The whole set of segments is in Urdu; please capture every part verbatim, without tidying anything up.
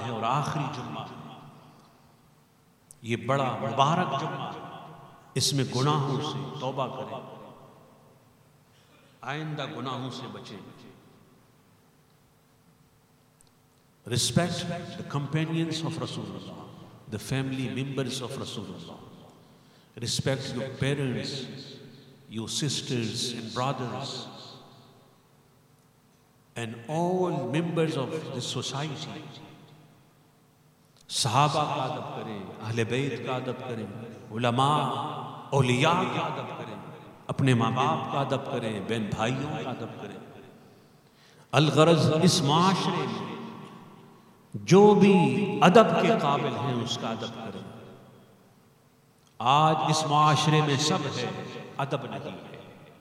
ہے اور آخری جمعہ ہے، یہ بڑا مبارک جمعہ ہے، اس میں گناہوں سے توبہ کریں، آئندہ گناہوں سے بچیں. Respect the companions of Rasulullah, the family members of Rasulullah. Respect your parents, your sisters and brothers, and all members of the society. صحابہ کا ادب کریں، اہل بیت کا ادب کریں، علماء اولیاء کا ادب کریں، اپنے ماں باپ کا ادب کریں، بہن بھائیوں کا ادب کریں. الغرض اس معاشرے میں جو بھی ادب کے قابل ہیں اس کا ادب کریں. آج اس معاشرے میں سب ہے، ادب نہیں ہے.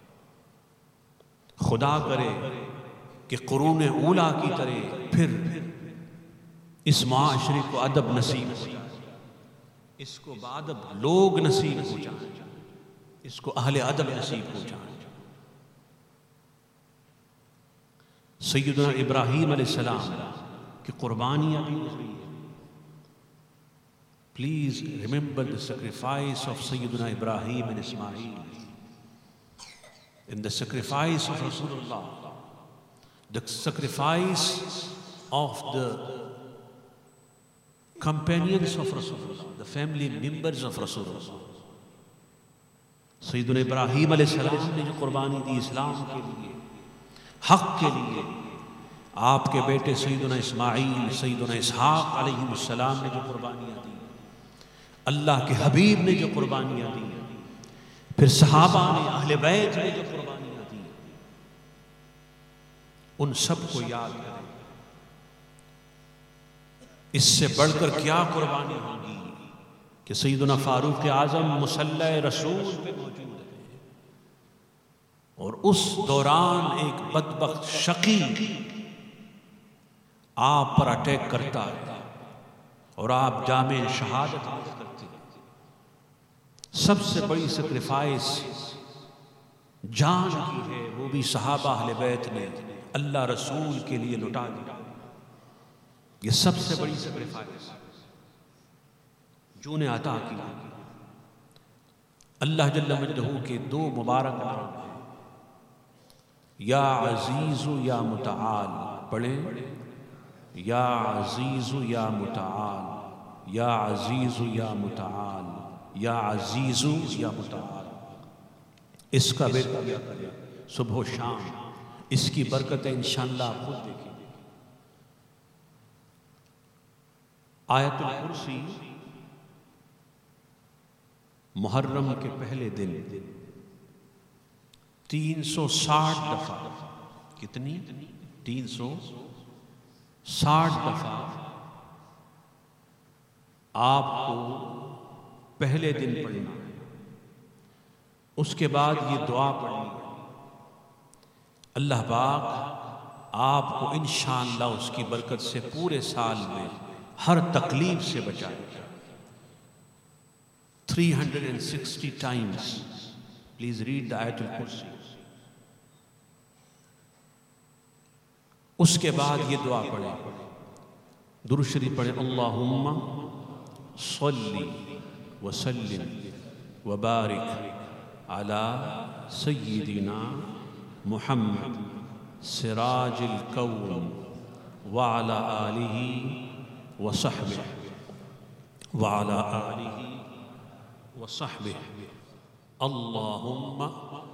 خدا کرے کہ قرون اولیٰ کی طرح پھر اس معاشرے کو ادب نصیب ہو جائے، اس کو بادب لوگ نصیب ہو جائیں، اس کو اہل ادب نصیب ہو جائیں. سیدنا ابراہیم علیہ السلام کی قربانیاں بھی ہوئی ہیں. Please remember the sacrifice of Sayyidina Ibrahim and Ismail, and the sacrifice of Rasulullah, the sacrifice of the companions of Rasulullah, the family members of Rasulullah. سیدنا ابراہیم علیہ السلام نے جو قربانی دی اسلام کے لیے، حق کے لیے، آپ کے بیٹے سیدنا اسماعیل، سیدنا اسحاق علیہ السلام نے جو قربانیاں دی، اللہ کے حبیب نے جو قربانیاں دی، پھر صحابہ نے، اہل بیت نے جو قربانیاں دی، ان سب کو یاد کریں. اس سے بڑھ کر کیا قربانی ہوگی کہ سیدنا فاروق اعظم مصلی رسول پہ موجود ہے، اور اس دوران ایک بدبخت شقی آپ پر اٹیک کرتا ہے اور آپ جامع شہادت کرتے ہیں. سب سے بڑی سیکریفائس جان کی ہے، وہ بھی صحابہ اہل بیت نے اللہ رسول کے لیے لٹا دیا. یہ سب سے بڑی سیکریفائس جو نے عطا کی. اللہ جل مجدہ کے دو مبارک نام ہیں، یا عزیز یا متعال. پڑھیں، یا عزیز یا متعال، یا عزیز یا متعال، یا عزیز یا متعال. اس کا بیٹا کیا کرے صبح و شام، اس کی برکتیں انشاءاللہ آپ خود دیکھیں. آیت الکرسی محرم کے پہلے دن تین سو ساٹھ دفعہ، کتنی؟ تین سو ساٹھ دفعہ آپ کو پہلے دن پڑھنا ہے. اس کے بعد یہ دعا پڑھنی ہے، اللہ پاک آپ کو انشاءاللہ اس کی برکت سے پورے سال میں ہر تکلیف سے بچائے گا. three hundred sixty times please read the آیت الکرسی. اس کے بعد یہ دعا پڑھیں، درود شریف پڑھیں، اللہم صلی وسلم وبارک علی سیدنا محمد سراج الکون وعلی آلہ وصحبہ وعلی آلہ وصحبہ. اللہم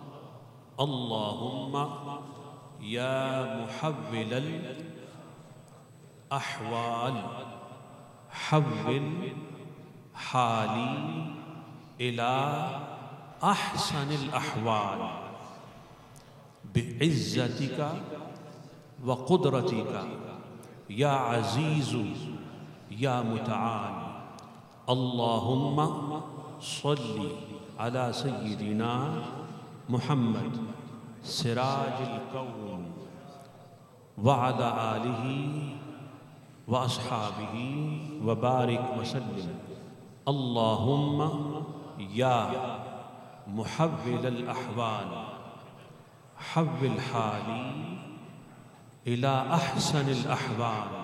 اللہم یا محول الاحوال حول حالی الى احسن الاحوال بعزتک وقدرتک یا عزیز یا متعال. اللہم صلی علی سیدنا محمد سراج الکون وعلی آلہ واصحابہ وبارک وسلم. اللہم یا محول الاحوال حول حالی الى احسن الاحوال